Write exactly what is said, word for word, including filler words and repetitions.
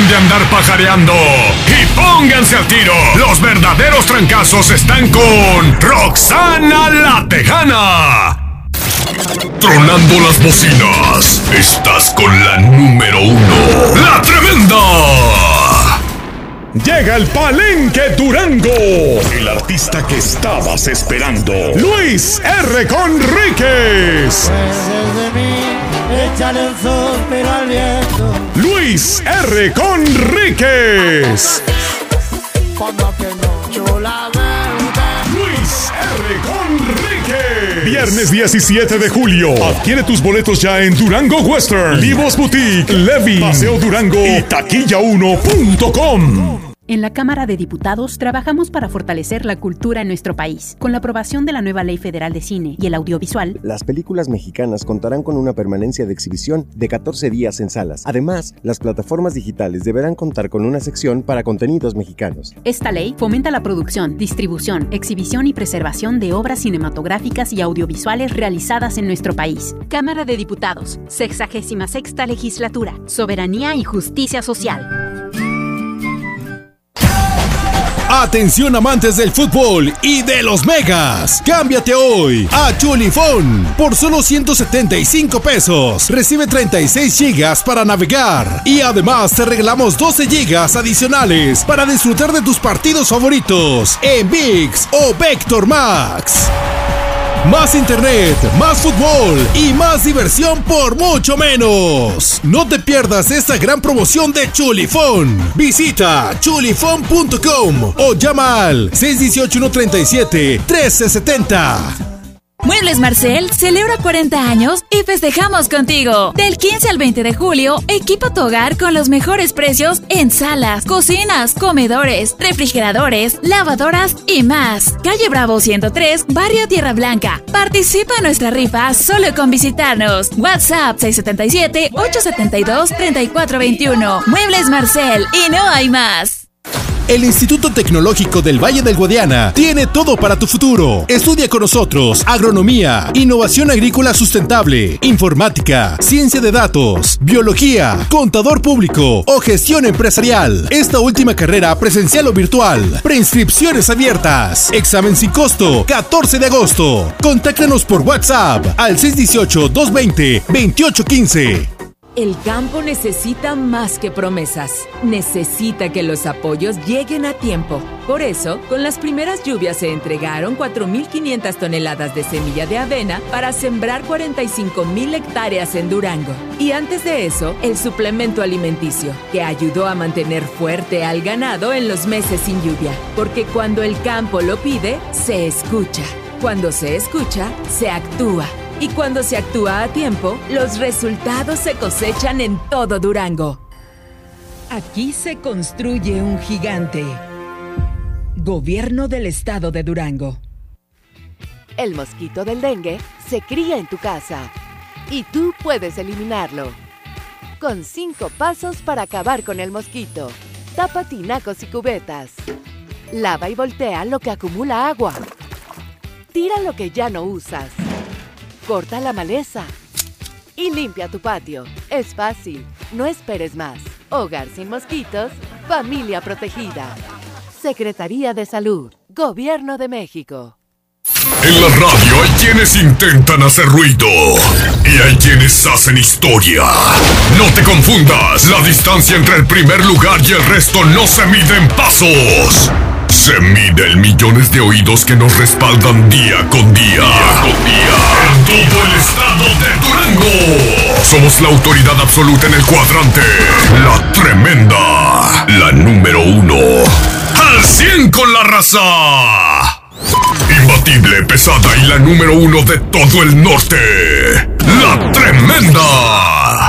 Dejen de andar pajareando y pónganse al tiro. Los verdaderos trancazos están con Roxana la Tejana. Tronando las bocinas, estás con la número uno, La Tremenda. Llega el Palenque Durango, el artista que estabas esperando, Luis R. Conríquez. Luis R. Conríquez. Luis R. Conríquez. Viernes diecisiete de julio. Adquiere tus boletos ya en Durango Western, Livos Boutique, Levi, Paseo Durango y taquilla uno punto com. En la Cámara de Diputados trabajamos para fortalecer la cultura en nuestro país. Con la aprobación de la nueva Ley Federal de Cine y el Audiovisual, las películas mexicanas contarán con una permanencia de exhibición de catorce días en salas. Además, las plataformas digitales deberán contar con una sección para contenidos mexicanos. Esta ley fomenta la producción, distribución, exhibición y preservación de obras cinematográficas y audiovisuales realizadas en nuestro país. Cámara de Diputados, sexagésima sexta Legislatura, Soberanía y Justicia Social. Atención amantes del fútbol y de los megas. Cámbiate hoy a Chulifón. Por solo ciento setenta y cinco pesos. Recibe treinta y seis gigas para navegar. Y además te regalamos doce gigas adicionales para disfrutar de tus partidos favoritos en ViX o Vector Max. Más internet, más fútbol y más diversión por mucho menos. No te pierdas esta gran promoción de Chulifón. Visita chulifón punto com o llama al seis uno ocho, uno tres siete, uno tres siete cero. Muebles Marcel celebra cuarenta años y festejamos contigo. Del quince al veinte de julio, equipa tu hogar con los mejores precios en salas, cocinas, comedores, refrigeradores, lavadoras y más. Calle Bravo ciento tres, Barrio Tierra Blanca. Participa en nuestra rifa solo con visitarnos. WhatsApp seis siete siete, ocho siete dos, tres cuatro dos uno. Muebles Marcel y no hay más. El Instituto Tecnológico del Valle del Guadiana tiene todo para tu futuro. Estudia con nosotros agronomía, innovación agrícola sustentable, informática, ciencia de datos, biología, contador público o gestión empresarial. Esta última carrera presencial o virtual. Preinscripciones abiertas. Examen sin costo, catorce de agosto. Contáctanos por WhatsApp al seis uno ocho, dos dos cero, dos ocho uno cinco. El campo necesita más que promesas. Necesita que los apoyos lleguen a tiempo. Por eso, con las primeras lluvias se entregaron cuatro mil quinientas toneladas de semilla de avena para sembrar cuarenta y cinco mil hectáreas en Durango. Y antes de eso, el suplemento alimenticio, que ayudó a mantener fuerte al ganado en los meses sin lluvia. Porque cuando el campo lo pide, se escucha. Cuando se escucha, se actúa. Y cuando se actúa a tiempo, los resultados se cosechan en todo Durango. Aquí se construye un gigante. Gobierno del Estado de Durango. El mosquito del dengue se cría en tu casa y tú puedes eliminarlo. Con cinco pasos para acabar con el mosquito. Tapa tinacos y cubetas. Lava y voltea lo que acumula agua. Tira lo que ya no usas. Corta la maleza y limpia tu patio. Es fácil, no esperes más. Hogar sin mosquitos, familia protegida. Secretaría de Salud, Gobierno de México. En la radio hay quienes intentan hacer ruido y hay quienes hacen historia. No te confundas, la distancia entre el primer lugar y el resto no se mide en pasos. Se mide en millones de oídos que nos respaldan día con día. Día con día. En todo el estado de Durango. Somos la autoridad absoluta en el cuadrante. La Tremenda. La número uno. Al cien con la raza. Imbatible, pesada y la número uno de todo el norte. La Tremenda.